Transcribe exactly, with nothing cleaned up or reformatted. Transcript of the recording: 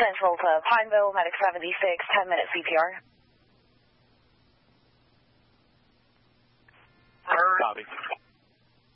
Central to Pineville, Medic seventy-six, ten minute C P R. Copy.